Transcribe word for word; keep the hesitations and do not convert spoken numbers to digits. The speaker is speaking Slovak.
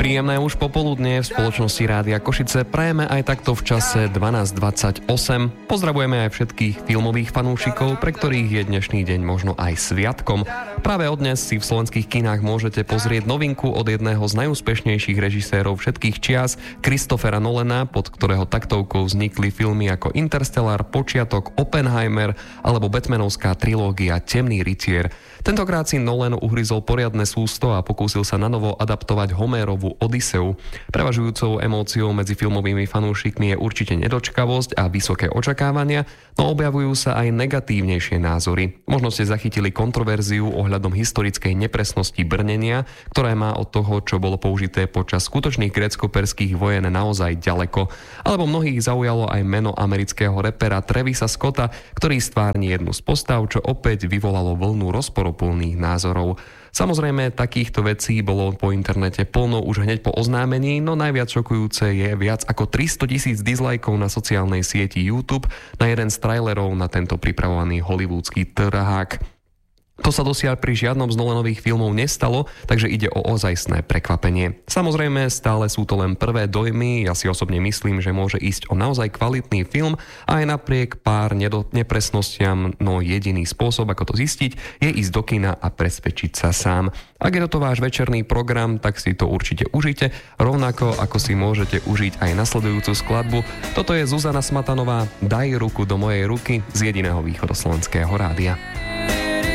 Príjemné už popoludne v spoločnosti Rádia Košice prajeme aj takto v čase dvanásť dvadsaťosem. Pozdravujeme aj všetkých filmových fanúšikov, pre ktorých je dnešný deň možno aj sviatkom. Práve od dnes si v slovenských kinách môžete pozrieť novinku od jedného z najúspešnejších režisérov všetkých čias, Christophera Nolana, pod ktorého taktovkou vznikli filmy ako Interstellar, Počiatok, Oppenheimer alebo Batmanovská trilógia Temný rytier. Tentokrát si Nolan uhryzol poriadne sústo a pokúsil sa nanovo adaptovať Homérovú Odyseu. Prevažujúcou emóciou medzi filmovými fanúšikmi je určite nedočkavosť a vysoké očakávania, no objavujú sa aj negatívnejšie názory. Možno ste zachytili kontroverziu ohľadom historickej nepresnosti brnenia, ktoré má od toho, čo bolo použité počas skutočných grécko-perských vojen, naozaj ďaleko. Alebo mnohých zaujalo aj meno amerického repera Travisa Scotta, ktorý stvárni jednu z postav, čo opäť vyvolalo vlnu rozporuplných názorov. Samozrejme, takýchto vecí bolo po internete plno už hneď po oznámení, no najviac šokujúce je viac ako tristotisíc dislajkov na sociálnej sieti YouTube na jeden z trailerov na tento pripravovaný hollywoodský trhák. To sa dosiaľ pri žiadnom z Nolanových filmov nestalo, takže ide o ozajstné prekvapenie. Samozrejme, stále sú to len prvé dojmy, ja si osobne myslím, že môže ísť o naozaj kvalitný film a aj napriek pár nedo- nepresnostiam, no jediný spôsob, ako to zistiť, je ísť do kina a presvedčiť sa sám. Ak je to váš večerný program, tak si to určite užite, rovnako ako si môžete užiť aj nasledujúcu skladbu. Toto je Zuzana Smatanová, Daj ruku do mojej ruky z jediného východoslovenského rádia.